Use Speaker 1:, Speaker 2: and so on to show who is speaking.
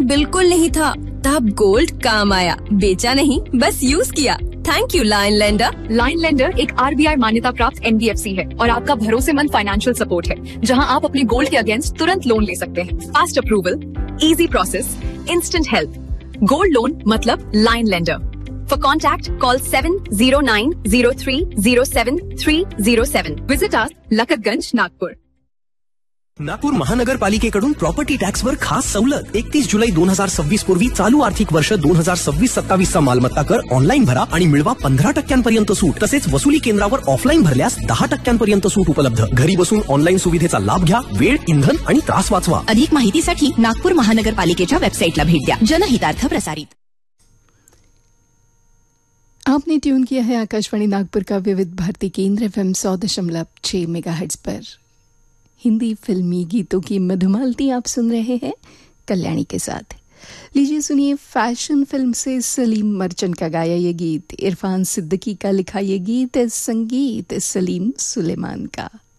Speaker 1: बिल्कुल नहीं था। तब गोल्ड काम आया, बेचा नहीं, बस यूज किया। Thank you lion lender.
Speaker 2: Lion lender एक RBI मान्यता प्राप्त NBFC है और आपका भरोसेमंद फाइनेंशियल सपोर्ट है, जहां आप अपने गोल्ड के अगेंस्ट तुरंत लोन ले सकते हैं। Fast approval, easy process, instant help. Gold loan मतलब lion lender. For contact, call 7090307307. Visit us, लखतगंज, Nagpur.
Speaker 3: Nagpur महानगरपालिकेकडून property टॅक्सवर खास सवलत 31 जुलै 2026 पूर्वी चालू आर्थिक वर्ष 2026-27 चा मालमत्ता कर ऑनलाईन भरा आणि मिळवा 15% सूट। तसेच वसुली केंद्रावर ऑफलाईन भरल्यास 10% सूट उपलब्ध। घरी बसून ऑनलाईन सुविधेचा लाभ घ्या, वेळ, इंधन आणि त्रास वाचवा।
Speaker 4: अधिक माहितीसाठी नागपूर महानगरपालिकेच्या वेबसाईटला भेट द्या। जनहितार्थ प्रसारित।
Speaker 5: आपने ट्यून किया है आकाशवाणी नागपुर का विविध भारती केंद्र FM 100.6 मेगाहर्ट्ज पर। हिंदी फिल्मी गीतों की मधुमालती आप सुन रहे हैं कल्याणी के साथ। लीजिए सुनिए फैशन फिल्म से सलीम मर्चेंट का गाया ये गीत, इरफान सिद्दीकी का लिखा ये गीत, संगीत सलीम सुलेमान का।